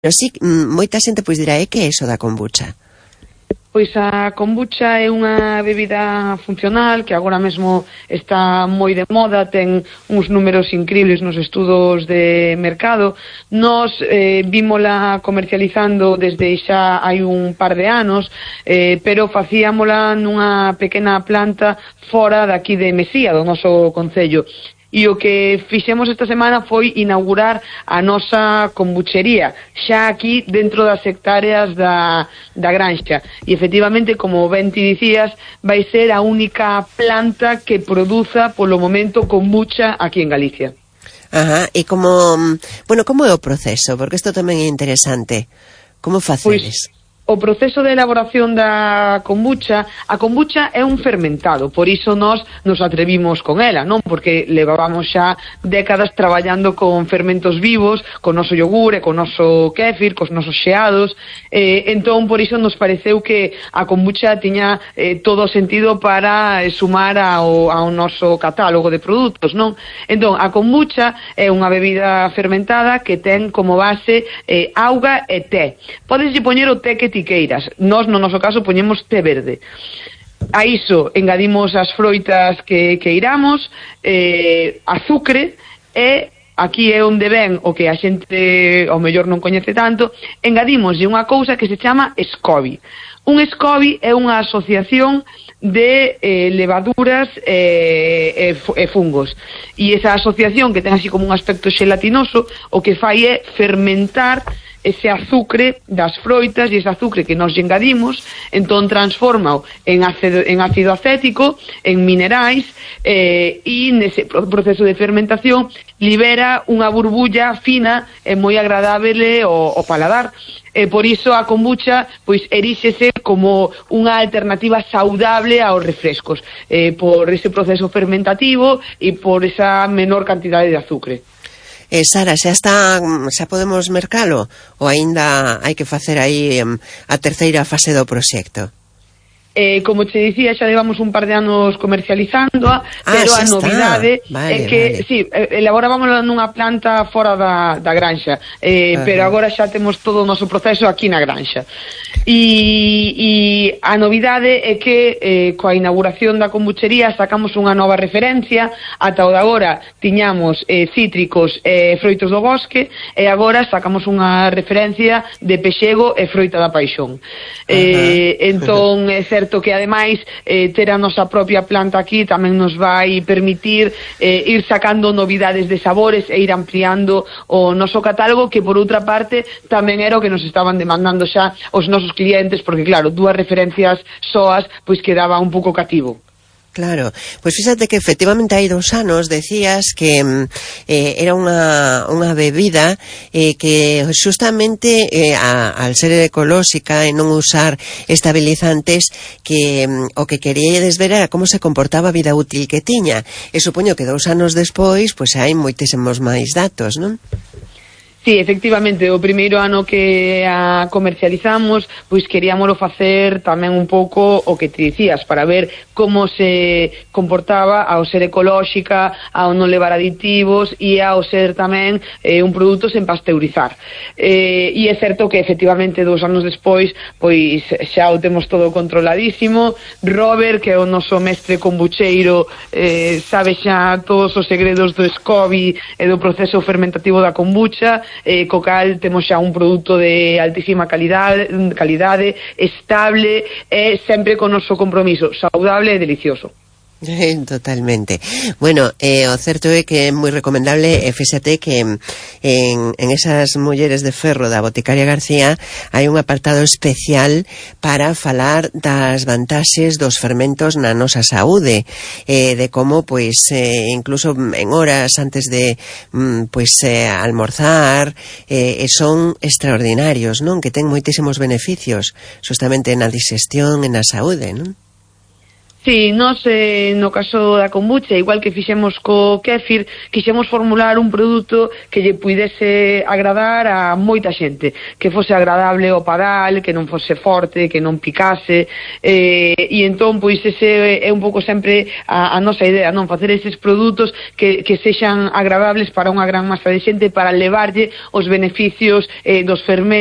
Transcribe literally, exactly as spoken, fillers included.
Pero sí, moita xente pois dirá, é que é iso da kombucha? Pois a kombucha é unha bebida funcional que agora mesmo está moi de moda, ten uns números incríveis nos estudos de mercado. Nos eh, vímola comercializando desde xa hai un par de anos, eh, pero facíamola nunha pequena planta fora daqui de Mesía, do noso concello. E o que fixemos esta semana foi inaugurar a nosa kombuchería, xa aquí dentro das hectáreas da, da granxa. E efectivamente, como ben ti dicías, vai ser a única planta que produza polo momento kombucha aquí en Galicia. Ajá, e como, bueno, como é o proceso? Porque isto tamén é interesante. Como facedes? Pois, o proceso de elaboración da kombucha, a kombucha é un fermentado, por iso nós nos atrevimos con ela, non? Porque levábamos xa décadas traballando con fermentos vivos, con noso yogur e con noso kéfir, cos nosos xeados, eh, entón por iso nos pareceu que a kombucha tiña eh, todo o sentido para eh, sumar ao, ao noso catálogo de produtos, non? Entón, a kombucha é unha bebida fermentada que ten como base eh, auga e té. Podeslle poñer o té que ti queiras. Nós, no noso caso, poñemos té verde. A iso engadimos as froitas que queiramos, eh, azucre e aquí é onde ven o que a xente ao mellor non coñece tanto, engadimoslle unha cousa que se chama SCOBY. Un SCOBY é unha asociación de eh, levaduras e, e fungos, e esa asociación que ten así como un aspecto xelatinoso o que fai é fermentar ese azúcar das froitas, e ese azúcar que nos engadimos, entón transforma en ácido, en ácido acético, en minerais, eh, e nese proceso de fermentación libera unha burbulla fina e moi agradable ao, ao paladar. E por iso a kombucha pois eríxese como unha alternativa saudable aos refrescos, eh, por ese proceso fermentativo e por esa menor cantidade de azúcar. Eh, Sara, xa está, xa podemos mercalo ou aínda hai que facer aí um, a terceira fase do proxecto? Eh, como te dicía, xa levamos un par de anos comercializándoa, ah, pero a novidade vale, é que, vale. sí, elaborámosla nunha planta fora da, da granxa, eh, uh-huh. pero agora xa temos todo o noso proceso aquí na granxa. E, e a novidade é que eh, coa inauguración da kombuchería sacamos unha nova referencia. Ata o de agora tiñamos eh, cítricos e eh, froitos do bosque, e agora sacamos unha referencia de pexego e froita da paixón. Uh-huh. Eh, entón, é certo que ademais eh, ter a nosa propia planta aquí tamén nos vai permitir eh, ir sacando novidades de sabores e ir ampliando o noso catálogo, que por outra parte tamén era o que nos estaban demandando xa os nosos clientes, porque claro, dúas referencias soas pois quedaba un pouco cativo. Claro, pois fíxate que efectivamente hai dos anos decías que eh, era unha, unha bebida eh, que justamente eh, a, al ser ecolóxica e non usar estabilizantes, que o que queríades ver era como se comportaba a vida útil que tiña, e supoño que dous anos despois pois hai moitísimos máis datos, non? Sí, efectivamente, o primeiro ano que a comercializamos, pois queríamoslo facer tamén un pouco o que te dicías, para ver como se comportaba ao ser ecolóxica, ao non levar aditivos e ao ser tamén eh, un produto sen pasteurizar. Eh, e é certo que efectivamente dous anos despois, pois xa o temos todo controladísimo. Robert, que é o noso mestre kombucheiro, eh, sabe xa todos os segredos do SCOBY e do proceso fermentativo da kombucha. Eh, co cal temos xa un produto de altísima calidade, calidade estable e sempre con noso compromiso, saudable e delicioso. Totalmente. Bueno, eh, o certo é que é moi recomendable, e fíxate que en, en esas mulleres de ferro da Boticaria García hai un apartado especial para falar das vantaxes dos fermentos na nosa saúde, eh, de como, pois, eh, incluso en horas antes de mm, pois, eh, almorzar, eh, son extraordinarios, non? Que ten moitísimos beneficios, justamente na digestión e na saúde, non? Sí, nós, eh, no caso da kombucha, igual que fixemos co kéfir, quixemos formular un produto que lle puidese agradar a moita xente, que fose agradable ao padal, que non fose forte, que non picase, eh, e entón, pois, ese é un pouco sempre a, a nosa idea, non? Facer eses produtos que, que sexan agradables para unha gran masa de xente, para levarlle os beneficios eh, dos fermentos